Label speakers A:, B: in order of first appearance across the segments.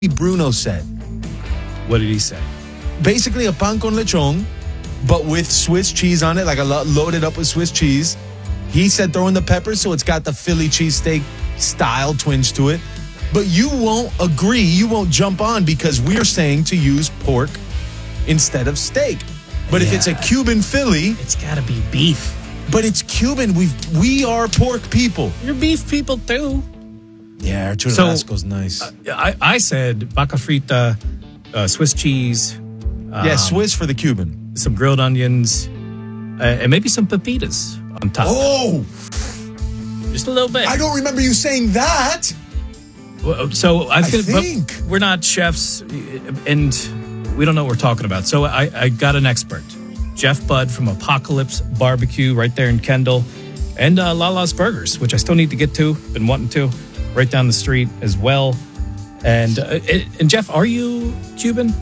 A: Bruno said.
B: What did he say?
A: Basically a pan con lechon, but with Swiss cheese on it, like loaded up with Swiss cheese. He said throw in the peppers, so it's got the Philly cheesesteak style twinge to it. But you won't agree, you won't jump on because we're saying to use pork instead of steak. But if it's a Cuban Philly,
B: it's got to be beef.
A: But it's Cuban. We are pork people.
B: You're beef people too.
A: Yeah, our churrasco's nice.
B: I said vaca frita, Swiss cheese.
A: Swiss for the Cuban.
B: Some grilled onions, and maybe some pepitas on top.
A: Oh!
B: Just a little bit.
A: I don't remember you saying that.
B: So
A: I think.
B: But we're not chefs, and we don't know what we're talking about. So I got an expert, Jeff Budd from Apocalypse Barbecue right there in Kendall, and Lala's Burgers, which I still need to get to, been wanting to, right down the street as well. And Jeff, are you Cuban?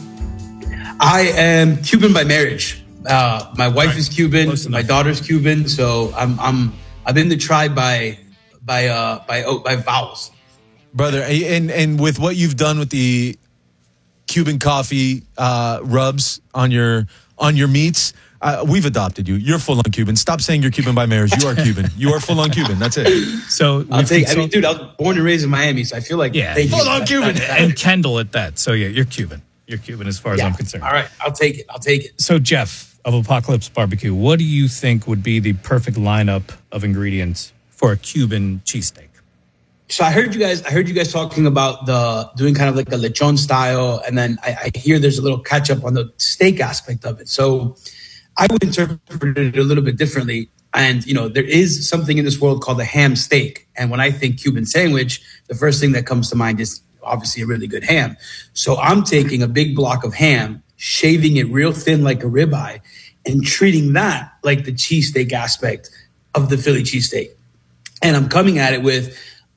C: I am Cuban by marriage. My wife is Cuban. My daughter's Cuban. So I'm in the tribe by vowels.
A: Brother, and with what you've done with the Cuban coffee rubs on your meats, we've adopted you. You're full on Cuban. Stop saying you're Cuban by marriage. You are Cuban. You are full on Cuban. That's it.
B: So
C: dude, I was born and raised in Miami, so I feel like
A: full on Cuban
B: and Kendall at that. So yeah, you're Cuban. You're Cuban as far as I'm concerned.
C: All right, I'll take it.
B: So Jeff of Apocalypse Barbecue, what do you think would be the perfect lineup of ingredients for a Cuban cheesesteak?
C: So I heard you guys talking about doing kind of like a lechon style, and then I hear there's a little catch up on the steak aspect of it. So I would interpret it a little bit differently. And, there is something in this world called a ham steak. And when I think Cuban sandwich, the first thing that comes to mind is obviously a really good ham. So I'm taking a big block of ham, shaving it real thin like a ribeye, and treating that like the cheesesteak aspect of the Philly cheesesteak. And I'm coming at it with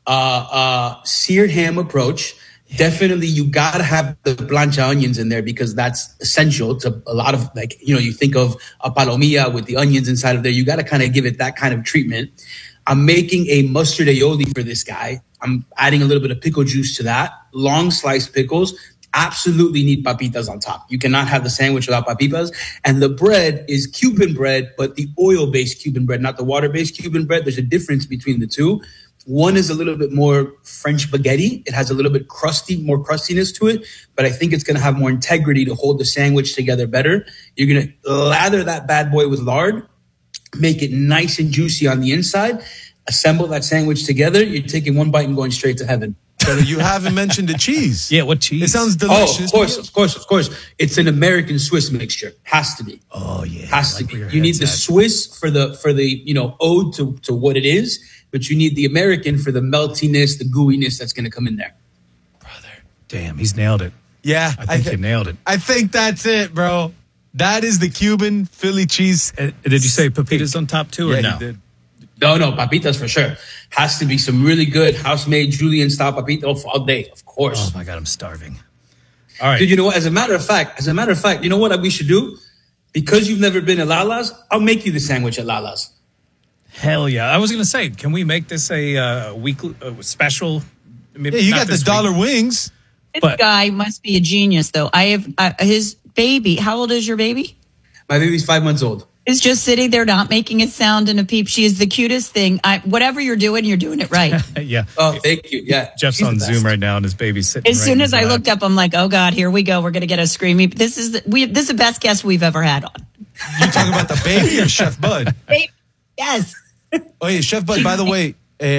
C: seared ham approach. Definitely, you got to have the plancha onions in there because that's essential to a lot of, you think of a palomilla with the onions inside of there. You got to kind of give it that kind of treatment. I'm making a mustard aioli for this guy. I'm adding a little bit of pickle juice to that. Long sliced pickles. Absolutely need papitas on top. You cannot have the sandwich without papitas. And the bread is Cuban bread, but the oil-based Cuban bread, not the water-based Cuban bread. There's a difference between the two. One is a little bit more French spaghetti. It has a little bit more crustiness to it, but I think it's going to have more integrity to hold the sandwich together better. You're going to lather that bad boy with lard, make it nice and juicy on the inside, assemble that sandwich together. You're taking one bite and going straight to heaven.
A: But you haven't mentioned the cheese.
B: Yeah, what cheese?
A: It sounds delicious.
C: Oh, of course. It's an American Swiss mixture. Has to be.
A: Oh yeah.
C: Has to be. You need the Swiss for the ode to what it is, but you need the American for the meltiness, the gooiness that's going to come in there.
B: Brother, damn, he's nailed it.
A: Yeah,
B: I think you nailed it.
A: I think that's it, bro. That is the Cuban Philly cheese.
B: Did you say pepitas on top too, or no?
A: He did.
C: No, papitas for sure. Has to be some really good house-made Julian style papita all day, of course.
B: Oh my God, I'm starving. All right.
C: Dude, you know what? As a matter of fact, you know what we should do? Because you've never been at Lala's, I'll make you the sandwich at Lala's.
B: Hell yeah. I was going to say, can we make this a weekly special?
A: Maybe you got the dollar wings.
D: This guy must be a genius, though. I have his baby. How old is your baby?
C: My baby's 5 months old.
D: Is just sitting there not making a sound and a peep. She is the cutest thing. Whatever you're doing it right.
B: Yeah.
C: Oh, thank you. Yeah.
B: Jeff's on Zoom right now and his baby's sitting
D: as soon as I looked up, I'm like, oh God, here we go. We're going to get a screaming. This is the best guest we've ever had on.
A: You talking about the baby or Chef Bud?
D: Yes.
A: Oh yeah, Chef Bud, by the way,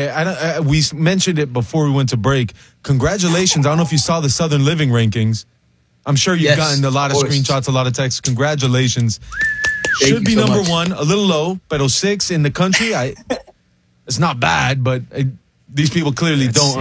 A: we mentioned it before we went to break. Congratulations. I don't know if you saw the Southern Living rankings. I'm sure you've gotten a lot of screenshots, a lot of texts. Congratulations. Should be number one, a little low, but 6 in the country. It's not bad, but these people clearly don't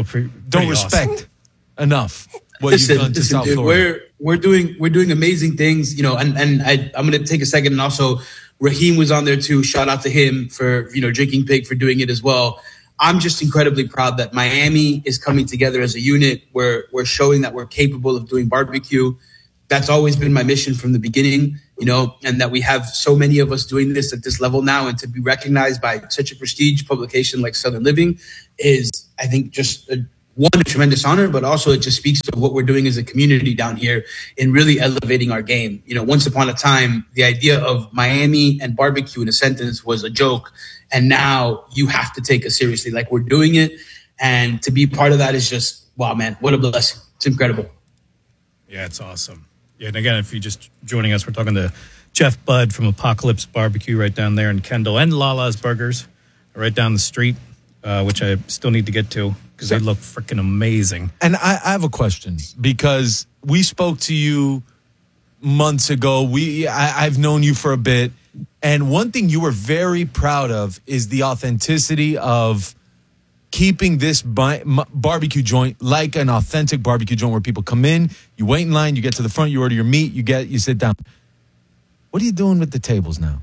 A: respect enough what you've done to South Florida.
C: We're doing amazing things, and I'm going to take a second and also Raheem was on there too. Shout out to him for Drinking Pig for doing it as well. I'm just incredibly proud that Miami is coming together as a unit. We're showing that we're capable of doing barbecue. That's always been my mission from the beginning, and that we have so many of us doing this at this level now, and to be recognized by such a prestige publication like Southern Living is, I think, just one, a tremendous honor, but also it just speaks to what we're doing as a community down here in really elevating our game. Once upon a time, the idea of Miami and barbecue in a sentence was a joke. And now you have to take it seriously. Like, we're doing it. And to be part of that is just, wow, man, what a blessing. It's incredible.
B: Yeah, it's awesome. Yeah, and again, if you're just joining us, we're talking to Jeff Budd from Apocalypse Barbecue right down there in Kendall, and Lala's Burgers right down the street, which I still need to get to because they look freaking amazing.
A: And I have a question, because we spoke to you months ago. I've known you for a bit, and one thing you were very proud of is the authenticity of keeping this barbecue joint like an authentic barbecue joint where people come in, you wait in line, you get to the front, you order your meat, you sit down. What are you doing with the tables now?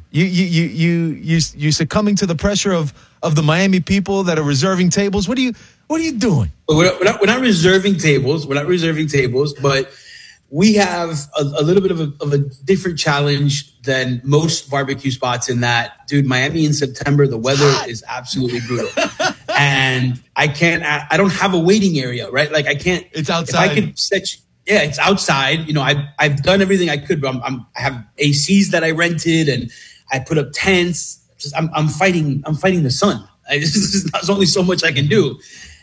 A: You succumbing to the pressure of the Miami people that are reserving tables? What are you doing?
C: We're not reserving tables. We're not reserving tables, but we have a little bit of a different challenge than most barbecue spots in that, dude, Miami in September, the weather is absolutely brutal. And I don't have a waiting area, right? Like, I can't.
A: It's outside.
C: If I could it's outside. I've done everything I could, but I have ACs that I rented and I put up tents. I'm fighting the sun. There's only so much I can do.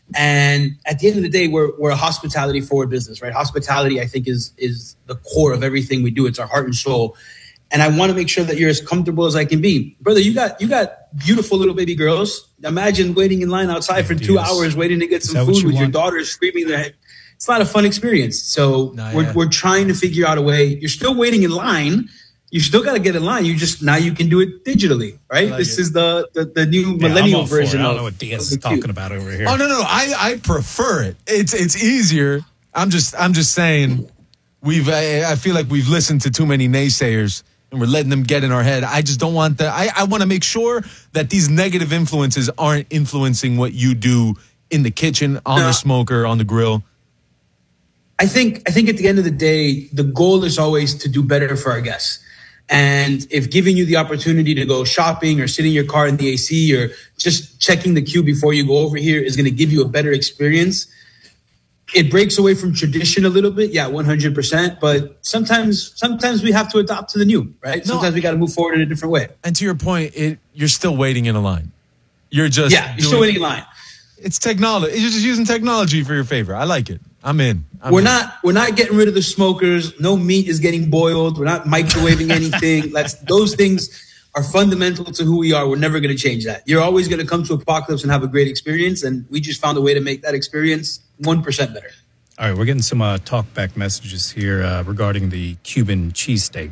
C: And at the end of the day, we're a hospitality forward business, right? Hospitality, I think, is the core of everything we do. It's our heart and soul. And I want to make sure that you're as comfortable as I can be. Brother, you got beautiful little baby girls. Imagine waiting in line outside for 2 hours waiting to get some food with your daughter screaming their head. It's not a fun experience. So we're trying to figure out a way. You're still waiting in line. You still got to get in line. Now you can do it digitally, right? This is the new millennial version.
B: I don't know what Diaz is talking about over here.
A: Oh, no. I prefer it. It's easier. I'm just saying I feel like we've listened to too many naysayers and we're letting them get in our head. I just don't want that. I want to make sure that these negative influences aren't influencing what you do in the kitchen, on the smoker, on the grill.
C: I think at the end of the day, the goal is always to do better for our guests. And if giving you the opportunity to go shopping or sit in your car in the AC or just checking the queue before you go over here is going to give you a better experience, it breaks away from tradition a little bit. Yeah, 100%. But sometimes we have to adopt to the new, right? Sometimes we got to move forward in a different way.
A: And to your point, you're still waiting in a line. You're still
C: waiting in line.
A: It's technology. You're just using technology for your favor. I like it. I'm in.
C: We're not getting rid of the smokers. No meat is getting boiled. We're not microwaving anything. Those things are fundamental to who we are. We're never going to change that. You're always going to come to Apocalypse and have a great experience, and we just found a way to make that experience 1% better.
B: All right, we're getting some talkback messages here regarding the Cuban cheesesteak.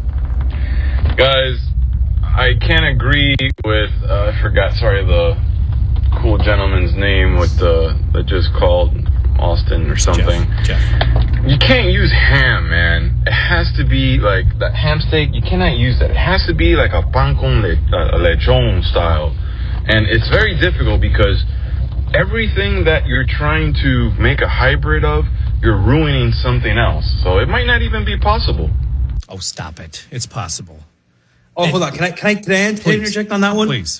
E: Guys, I can't agree with the cool gentleman's name with that just called Austin or something.
B: Jeff.
E: You can't use ham, man. It has to be like that ham steak. You cannot use that. It has to be like a pan con lechon style. And it's very difficult because everything that you're trying to make a hybrid of, you're ruining something else. So it might not even be possible.
B: Oh, stop it. It's possible.
C: Oh, hold on. Can I interject on that one?
B: Please.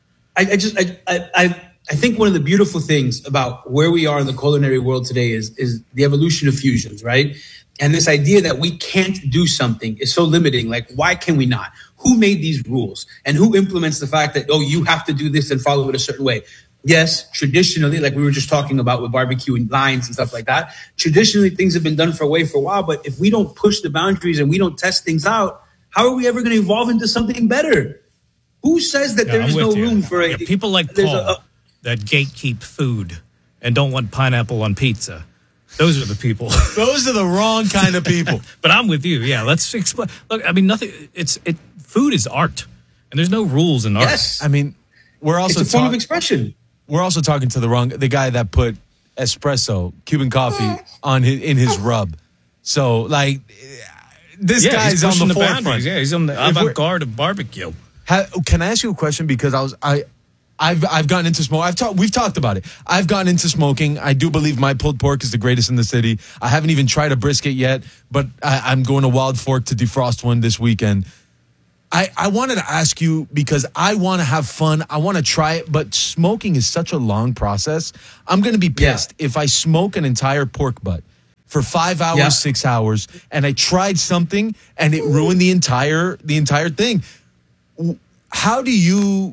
C: I think one of the beautiful things about where we are in the culinary world today is the evolution of fusions, right? And this idea that we can't do something is so limiting. Like, why can we not? Who made these rules? And who implements the fact that, you have to do this and follow it a certain way? Yes, traditionally, like we were just talking about with barbecue and lines and stuff like that, traditionally things have been done for a while. But if we don't push the boundaries and we don't test things out, how are we ever going to evolve into something better? Who says that there is no room for
B: people like Paul that gatekeep food and don't want pineapple on pizza? Those are the people.
A: Those are the wrong kind of people.
B: But I'm with you. Yeah, let's explain. Look, I mean, food is art, and there's no rules in art.
C: Yes,
A: I mean,
C: it's a form of expression.
A: We're also talking to the guy that put espresso, Cuban coffee, in his rub. So, like, this guy's on the forefront.
B: Yeah, he's on the avant-garde of barbecue.
A: Can I ask you a question? Because I've gotten into smoke. We've talked about it. I've gotten into smoking. I do believe my pulled pork is the greatest in the city. I haven't even tried a brisket yet, but I'm going to Wild Fork to defrost one this weekend. I wanted to ask you because I want to have fun. I want to try it, but smoking is such a long process. I'm going to be pissed if I smoke an entire pork butt for 5 hours, 6 hours, and I tried something and it ruined the entire thing. How do you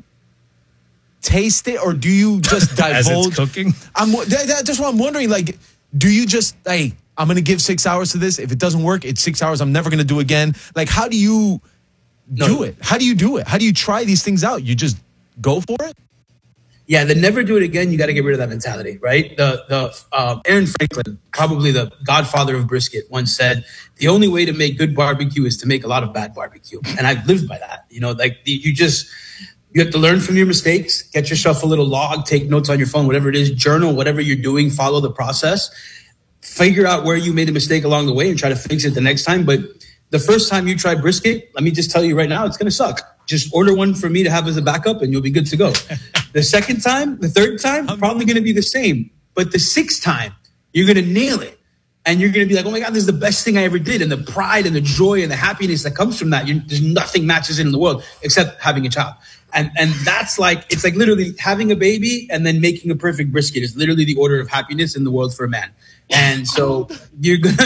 A: taste it, or do you just divulge?
B: As it's cooking?
A: That's what I'm wondering. Like, do you just, hey, I'm going to give 6 hours to this. If it doesn't work, it's 6 hours. I'm never going to do it again. Like, how do you do it? How do you do it? How do you try these things out? You just go for it?
C: Yeah, the never do it again. You got to get rid of that mentality, right? Aaron Franklin, probably the godfather of brisket, once said, the only way to make good barbecue is to make a lot of bad barbecue. And I've lived by that. You know, like you have to learn from your mistakes, get yourself a little log, take notes on your phone, whatever it is, journal, whatever you're doing, follow the process, figure out where you made a mistake along the way and try to fix it the next time. But the first time you try brisket, let me just tell you right now, it's going to suck. Just order one for me to have as a backup and you'll be good to go. The second time, the third time, probably going to be the same. But the sixth time, you're going to nail it. And you're going to be like, oh my God, this is the best thing I ever did. And the pride and the joy and the happiness that comes from that, there's nothing matches it in the world except having a child. And that's like, it's like literally having a baby and then making a perfect brisket is literally the order of happiness in the world for a man. And so you're gonna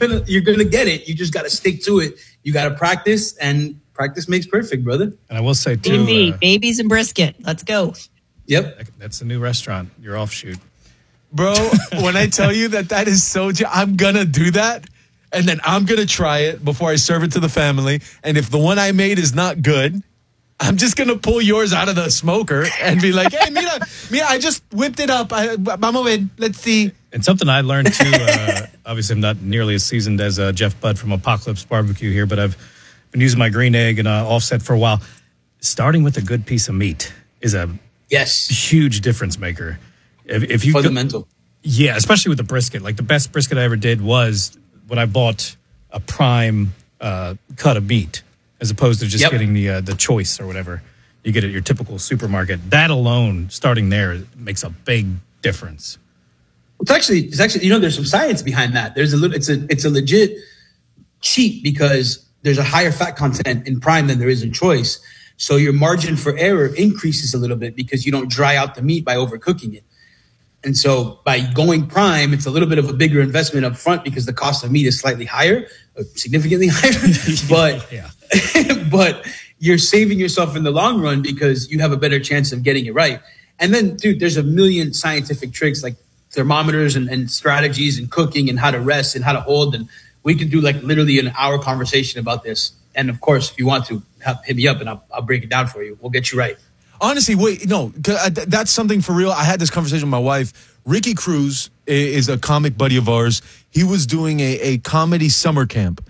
C: get it. You just got to stick to it. You got to practice, and practice makes perfect, brother.
B: And I will say too,
D: babies and brisket. Let's go.
C: Yep.
B: That's a new restaurant, your offshoot.
A: Bro, when I tell you that is so, I'm going to do that. And then I'm going to try it before I serve it to the family. And if the one I made is not good, I'm just going to pull yours out of the smoker and be like, hey, mira, I just whipped it up. Vamos ver, let's see.
B: And something I learned too, obviously I'm not nearly as seasoned as Jeff Budd from Apocalypse Barbecue here, but I've been using my green egg and offset for a while. Starting with a good piece of meat is a huge difference maker. If you
C: fundamental.
B: Yeah, especially with the brisket. Like the best brisket I ever did was when I bought a prime cut of meat, as opposed to just getting the choice or whatever you get at your typical supermarket. That alone, starting there, makes a big difference.
C: It's actually, there's some science behind that. It's a legit cheat because there's a higher fat content in prime than there is in choice. So your margin for error increases a little bit because you don't dry out the meat by overcooking it. And so by going prime, it's a little bit of a bigger investment up front because the cost of meat is slightly higher, significantly higher. But you're saving yourself in the long run because you have a better chance of getting it right. And then, dude, there's a million scientific tricks like thermometers and strategies and cooking and how to rest and how to hold. And we can do like literally an hour conversation about this. And of course, if you want to, hit me up and I'll break it down for you. We'll get you right.
A: Honestly, wait, no, that's something for real. I had this conversation with my wife. Ricky Cruz is a comic buddy of ours. He was doing a comedy summer camp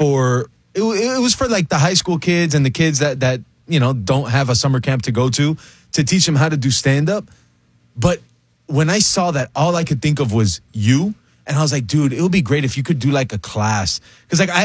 A: it was for like the high school kids and the kids that don't have a summer camp to go to teach them how to do stand-up. But when I saw that, all I could think of was you. And I was like, dude, it would be great if you could do like a class. Because like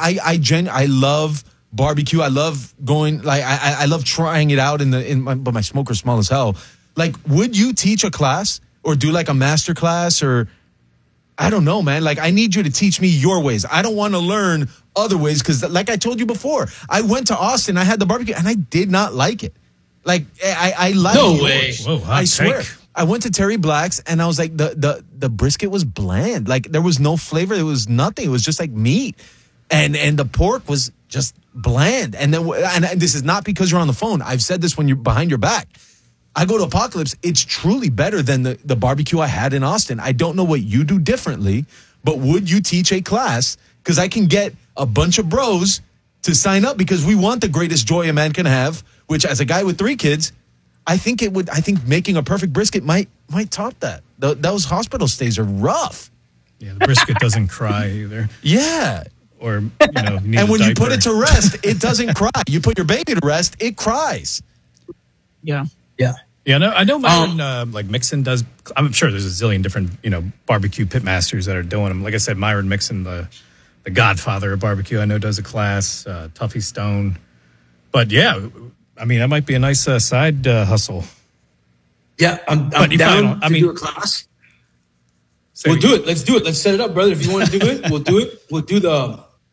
A: I love barbecue. I love going, like, I love trying it out but my smoker's small as hell. Like, would you teach a class or do like a master class or, I don't know, man. Like, I need you to teach me your ways. I don't want to learn other ways because like I told you before, I went to Austin, I had the barbecue and I did not like it. Like, I like
C: no
A: yours.
C: way.
B: Whoa,
A: I swear. I went to Terry Black's and I was like, the brisket was bland. Like, there was no flavor. It was nothing. It was just like meat. And the pork was just bland. And then, and this is not because you're on the phone. I've said this when you're behind your back. I go to Apocalypse. It's truly better than the barbecue I had in Austin. I don't know what you do differently, but would you teach a class? Because I can get a bunch of bros to sign up because we want the greatest joy a man can have, which as a guy with 3 kids, I think making a perfect brisket might top that. Those hospital stays are rough.
B: Yeah, the brisket doesn't cry either.
A: Yeah.
B: Or, you need
A: and when
B: a
A: you put
B: diaper.
A: it to rest, it doesn't cry. You put your baby to rest, it cries.
D: Yeah.
C: Yeah.
B: Yeah, I know Myron, like Mixon does. I'm sure there's a zillion different, barbecue pitmasters that are doing them. Like I said, Myron Mixon, the godfather of barbecue, I know does a class, Tuffy Stone. But yeah, I mean, that might be a nice side hustle.
C: Yeah, I'm down to do a class. We'll do it. Let's do it. Let's set it up, brother. If you want to do it, we'll do it. We'll do the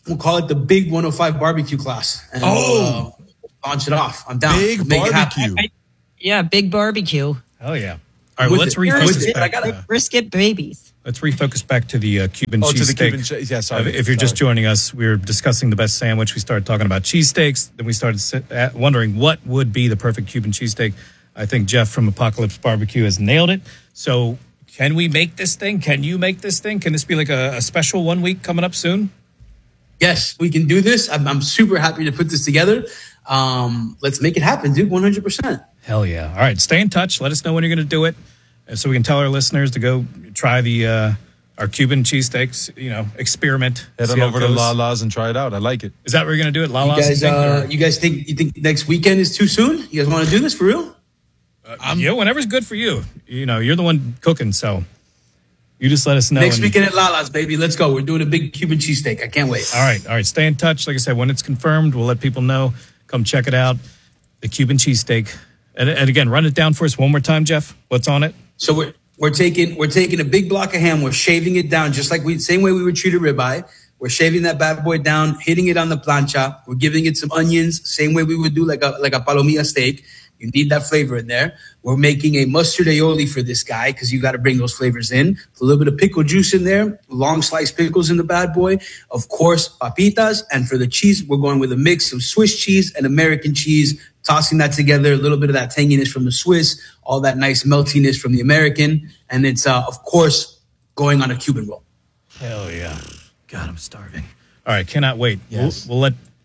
C: We'll call it the Big 105 Barbecue class. And we'll launch it off. I'm down.
A: Big barbecue.
D: Yeah, big barbecue.
B: Oh, yeah. All right, well, let's refocus back.
D: Brisket babies.
B: Let's refocus back to the Cuban cheesesteak.
A: Yeah, sorry.
B: If you're just joining us, we were discussing the best sandwich. We started talking about cheesesteaks. Then we started wondering what would be the perfect Cuban cheesesteak. I think Jeff from Apocalypse Barbecue has nailed it. So can we make this thing? Can you make this thing? Can this be like a special 1 week coming up soon?
C: Yes, we can do this. I'm super happy to put this together. Let's make it happen, dude. 100%.
B: Hell yeah. All right, stay in touch. Let us know when you're going to do it so we can tell our listeners to go try our Cuban cheesesteaks, experiment.
A: Head on over to Lala's and try it out. I like it.
B: Is that where you're going to do it? Lala's?
C: You guys think next weekend is too soon? You guys want to do this for real?
B: Whenever's good for you. You're the one cooking, so you just let us know.
C: Next weekend at Lala's, baby. Let's go. We're doing a big Cuban cheesesteak. I can't wait.
B: All right. Stay in touch. Like I said, when it's confirmed, we'll let people know. Come check it out. The Cuban cheesesteak. And again, run it down for us one more time, Jeff. What's on it?
C: So we're taking a big block of ham. We're shaving it down just like same way we would treat a ribeye. We're shaving that bad boy down, hitting it on the plancha. We're giving it some onions, same way we would do like a palomilla steak. You need that flavor in there. We're making a mustard aioli for this guy because you got to bring those flavors in. A little bit of pickle juice in there, long sliced pickles in the bad boy. Of course, papitas. And for the cheese, we're going with a mix of Swiss cheese and American cheese, tossing that together, a little bit of that tanginess from the Swiss, all that nice meltiness from the American. And it's, of course, going on a Cuban roll.
B: Hell yeah. God, I'm starving. All right, cannot wait.
A: Yes.
B: We'll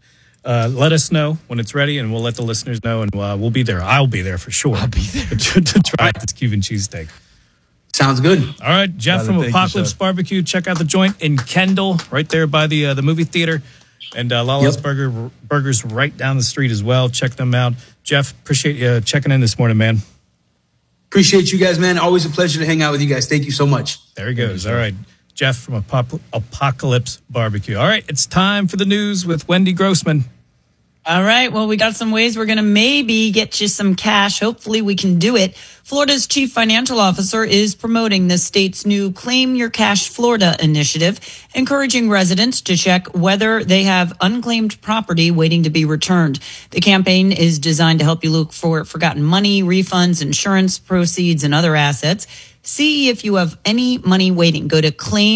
B: let us know when it's ready, and we'll let the listeners know, and we'll be there. I'll be there for sure.
A: I'll be there
B: to try this Cuban cheesesteak.
C: Sounds good.
B: All right, Jeff from Apocalypse Barbecue. Check out the joint in Kendall, right there by the movie theater, and Lala's Burgers right down the street as well. Check them out. Jeff, appreciate you checking in this morning, man.
C: Appreciate you guys, man. Always a pleasure to hang out with you guys. Thank you so much.
B: There he goes. All right. Jeff from Apocalypse Barbecue. All right, it's time for the news with Wendy Grossman.
D: All right. Well, we got some ways we're going to maybe get you some cash. Hopefully we can do it. Florida's chief financial officer is promoting the state's new Claim Your Cash Florida initiative, encouraging residents to check whether they have unclaimed property waiting to be returned. The campaign is designed to help you look for forgotten money, refunds, insurance proceeds, and other assets. See if you have any money waiting. Go to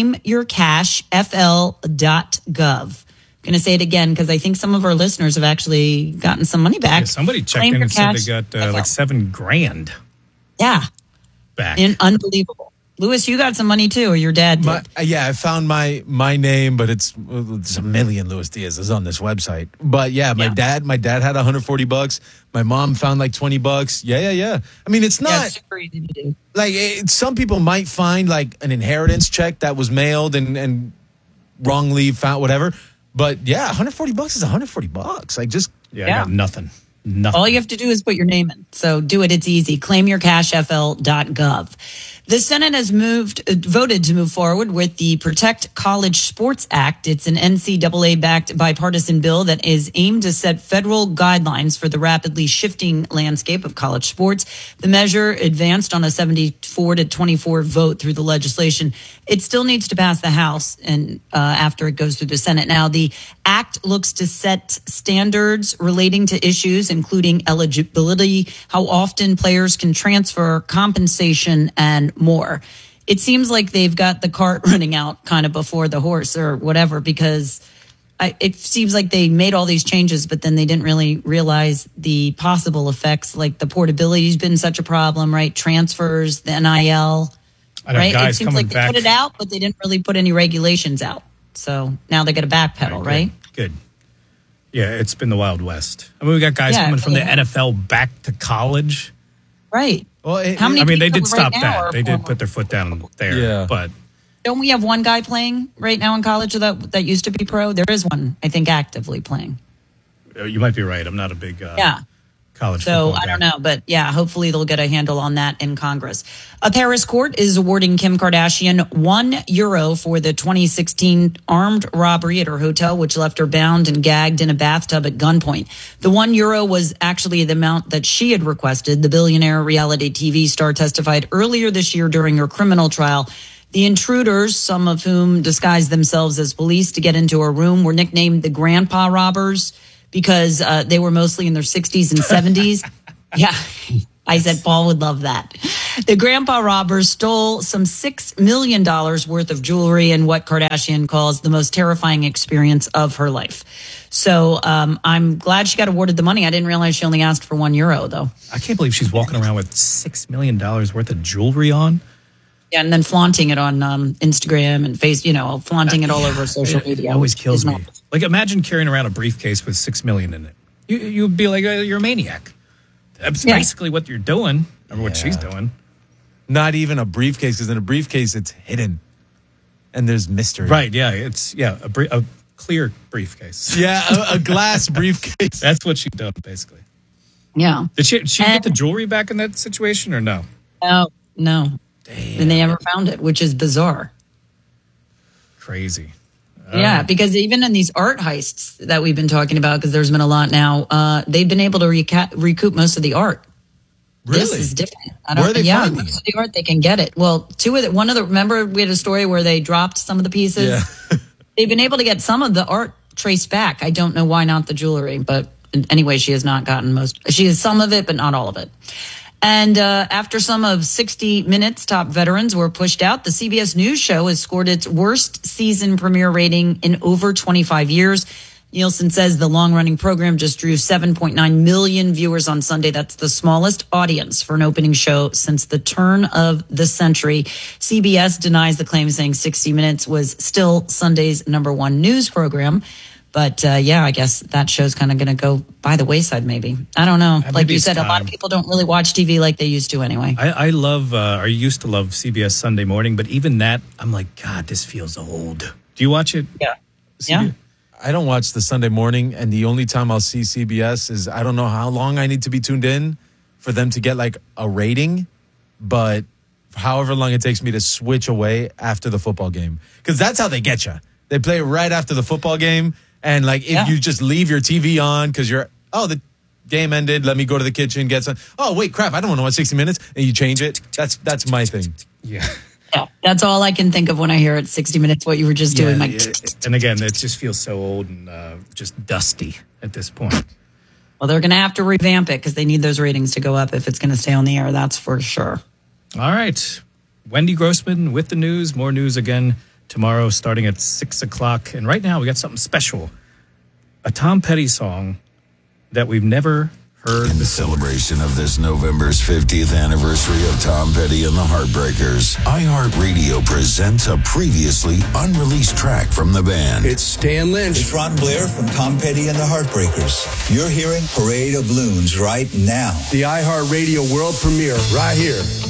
D: claimyourcashfl.gov. Going to say it again because I think some of our listeners have actually gotten some money back.
B: Yeah, somebody checked in and said they got like $7,000.
D: Yeah.
B: Back.
D: Unbelievable. Louis, you got some money too, or your dad did.
A: I found my name, but it's a million Luis Diaz is on this website. But my dad had $140. My mom found like $20. Yeah. I mean, it's not.
D: Yeah, it's super easy to do.
A: Like some people might find like an inheritance check that was mailed and wrongly found whatever. But $140 is $140. Like just
B: I got nothing. Nothing.
D: All you have to do is put your name in. So do it. It's easy. ClaimYourCashFL.gov. The Senate has voted to move forward with the Protect College Sports Act. It's an NCAA-backed bipartisan bill that is aimed to set federal guidelines for the rapidly shifting landscape of college sports. The measure advanced on a 74-24 vote through the legislation. It still needs to pass the House and after it goes through the Senate. Now, the act looks to set standards relating to issues including eligibility, how often players can transfer, compensation, and more. It seems like they've got the cart running out kind of before the horse or whatever, because it seems like they made all these changes, but then they didn't really realize the possible effects, like the portability has been such a problem, right? Transfers, the NIL, right? It seems like they put it out, but they didn't really put any regulations out. So now they got to backpedal, right?
B: Good. Yeah, it's been the Wild West. I mean, we got guys coming from the NFL back to college.
D: Right.
A: Well,
B: they did stop that. They did put their foot down there. But
D: don't we have one guy playing right now in college that used to be pro? There is one, I think, actively playing.
B: You might be right. I'm not a big college
D: so
B: football guy.
D: I don't know, but hopefully they'll get a handle on that in Congress. A Paris court is awarding Kim Kardashian €1 for the 2016 armed robbery at her hotel, which left her bound and gagged in a bathtub at gunpoint. The €1 was actually the amount that she had requested. The billionaire reality TV star testified earlier this year during her criminal trial. The intruders, some of whom disguised themselves as police to get into her room, were nicknamed the Grandpa Robbers because they were mostly in their 60s and 70s. Yeah, I said Paul would love that. The Grandpa Robbers stole some $6 million worth of jewelry in what Kardashian calls the most terrifying experience of her life. So I'm glad she got awarded the money. I didn't realize she only asked for €1, though.
B: I can't believe she's walking around with $6 million worth of jewelry on.
D: Yeah, and then flaunting it on Instagram and flaunting it all over social media.
B: It always kills me. Like, imagine carrying around a briefcase with $6 million in it. You'd be like, you're a maniac. That's basically what you're doing, or what she's doing.
A: Not even a briefcase, because in a briefcase, it's hidden. And there's mystery.
B: Right, yeah. It's, a clear briefcase.
A: Yeah, a glass briefcase.
B: That's what she done, basically.
D: Yeah.
B: Did she get the jewelry back in that situation, or no?
D: No. Damn. And they never found it, which is bizarre.
B: Crazy.
D: Yeah, because even in these art heists that we've been talking about, because there's been a lot now, they've been able to recoup most of the art.
A: Really?
D: This is different.
A: Where are they finding
D: most of the art, they can get it. Well, remember we had a story where they dropped some of the pieces?
A: Yeah.
D: They've been able to get some of the art traced back. I don't know why not the jewelry, but anyway, she has not gotten she has some of it, but not all of it. And after some of 60 Minutes' top veterans were pushed out, the CBS News show has scored its worst season premiere rating in over 25 years. Nielsen says the long-running program just drew 7.9 million viewers on Sunday. That's the smallest audience for an opening show since the turn of the century. CBS denies the claim, saying 60 Minutes was still Sunday's #1 news program. But, I guess that show's kind of going to go by the wayside, maybe. I don't know. Like you said, a lot of people don't really watch TV like they used to anyway.
B: I love, or used to love CBS Sunday Morning, but even that, I'm like, God, this feels old. Do you watch it?
D: Yeah.
B: CBS?
D: Yeah.
A: I don't watch the Sunday Morning, and the only time I'll see CBS is I don't know how long I need to be tuned in for them to get like a rating, but however long it takes me to switch away after the football game. Because that's how they get you. They play right after the football game. And like, if you just leave your TV on because the game ended, let me go to the kitchen, get some. Oh, wait, crap, I don't want to watch 60 Minutes. And you change it. That's my thing.
B: Yeah.
D: Yeah, that's all I can think of when I hear it, 60 Minutes, what you were just doing.
B: And again, it just feels so old and just dusty at this point.
D: Well, they're going to have to revamp it because they need those ratings to go up if it's going to stay on the air. That's for sure.
B: All right. Wendy Grossman with the news. More news again tomorrow starting at 6 o'clock. And right now we got something special. A Tom Petty song that we've never heard.
F: In celebration of this November's 50th anniversary of Tom Petty and the Heartbreakers, iHeartRadio presents a previously unreleased track from the band.
G: It's Stan Lynch.
H: It's Ron Blair from Tom Petty and the Heartbreakers. You're hearing Parade of Loons right now.
G: The iHeartRadio world premiere right here.